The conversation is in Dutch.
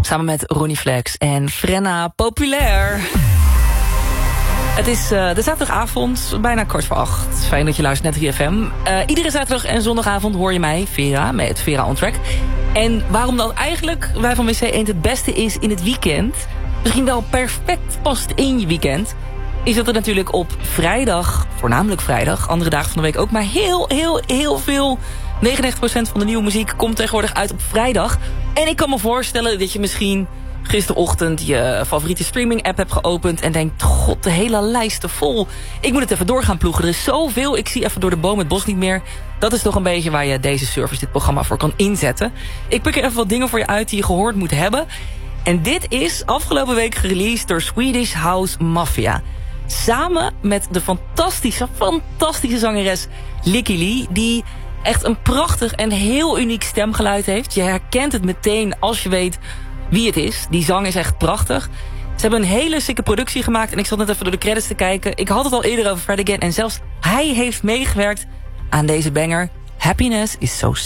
Samen met Ronnie Flex en Frenna Populair. Het is de zaterdagavond, bijna 7:45. Fijn dat je luistert naar 3FM. Iedere zaterdag en zondagavond hoor je mij, Vera, met Vera On Track. En waarom dat eigenlijk wij van WC Eend het beste is in het weekend, misschien wel perfect past in je weekend, is dat er natuurlijk op vrijdag, voornamelijk vrijdag, andere dagen van de week ook, maar heel veel, 99% van de nieuwe muziek komt tegenwoordig uit op vrijdag. En ik kan me voorstellen dat je misschien gisterochtend je favoriete streaming app hebt geopend en denkt, god, de hele lijst is vol. Ik moet het even door gaan ploegen. Er is zoveel, ik zie even door de boom het bos niet meer. Dat is toch een beetje waar je deze service, dit programma voor kan inzetten. Ik pik er even wat dingen voor je uit die je gehoord moet hebben. En dit is afgelopen week gereleased door Swedish House Mafia. Samen met de fantastische zangeres Lykke Li, die echt een prachtig en heel uniek stemgeluid heeft. Je herkent het meteen als je weet wie het is. Die zang is echt prachtig. Ze hebben een hele sikke productie gemaakt en ik zat net even door de credits te kijken. Ik had het al eerder over Fred Again en zelfs hij heeft meegewerkt aan deze banger. Happiness is so